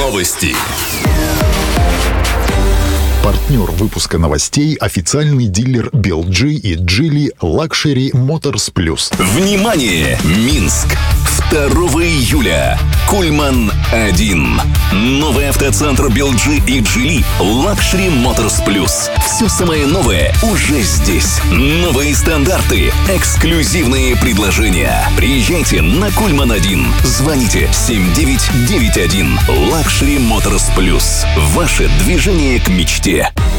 Новости. Партнер выпуска новостей – официальный дилер BLG и Geely Luxury Motors Plus. Внимание! Минск! 2 июля. Кульман-1. Новый автоцентр BLG и Geely Luxury Motors Plus. Все самое новое уже здесь. Новые стандарты, эксклюзивные предложения. Приезжайте на Кульман-1. Звоните 7991. Luxury Motors Plus. Ваше движение к мечте.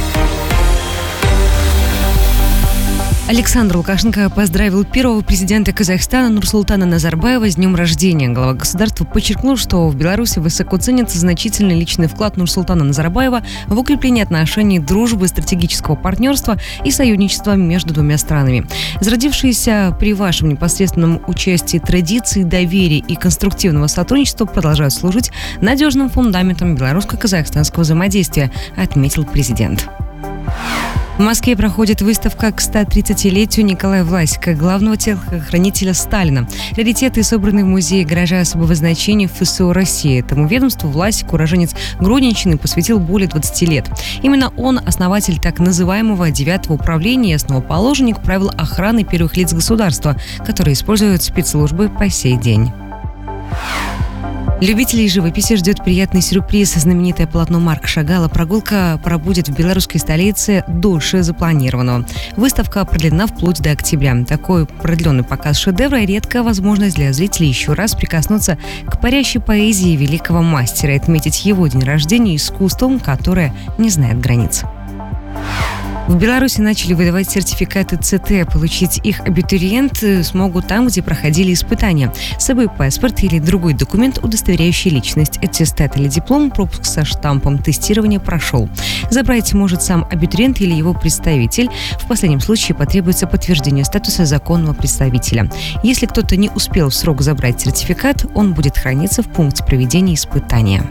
Александр Лукашенко поздравил первого президента Казахстана Нурсултана Назарбаева с днем рождения. Глава государства подчеркнул, что в Беларуси высоко ценится значительный личный вклад Нурсултана Назарбаева в укрепление отношений, дружбы, стратегического партнерства и союзничества между двумя странами. Зародившиеся при вашем непосредственном участии традиции доверия и конструктивного сотрудничества продолжают служить надежным фундаментом белорусско-казахстанского взаимодействия, отметил президент. В Москве проходит выставка к 130-летию Николая Власика, главного телохранителя Сталина. Раритеты собраны в музее гаража особого значения ФСО России. Этому ведомству Власик, уроженец Гродненщины, посвятил более 20 лет. Именно он основатель так называемого 9-го управления и основоположник правил охраны первых лиц государства, которые используют спецслужбы по сей день. Любителей живописи ждет приятный сюрприз. Знаменитое полотно Марка Шагала «Прогулка» пробудет в белорусской столице дольше запланированного. Выставка продлена вплоть до октября. Такой продленный показ шедевра – редкая возможность для зрителей еще раз прикоснуться к парящей поэзии великого мастера и отметить его день рождения искусством, которое не знает границ. В Беларуси начали выдавать сертификаты ЦТ. Получить их абитуриенты смогут там, где проходили испытания. С собой паспорт или другой документ, удостоверяющий личность. Аттестат или диплом, пропуск со штампом тестирования прошел. Забрать может сам абитуриент или его представитель. В последнем случае потребуется подтверждение статуса законного представителя. Если кто-то не успел в срок забрать сертификат, он будет храниться в пункте проведения испытания.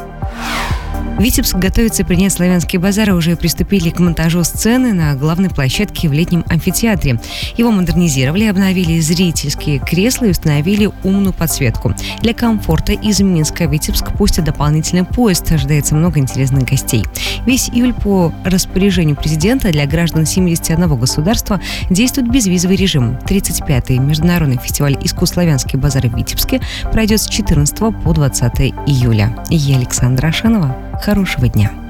Витебск готовится принять славянские базары. Уже приступили к монтажу сцены на главной площадке в летнем амфитеатре. Его модернизировали, обновили зрительские кресла и установили умную подсветку. Для комфорта из Минска в Витебск пустят дополнительный поезд. Ожидается много интересных гостей. Весь июль по распоряжению президента для граждан 71 государства действует безвизовый режим. 35-й международный фестиваль искусств «Славянские базары» в Витебске пройдет с 14 по 20 июля. Я Александра Ашанова. Хорошего дня.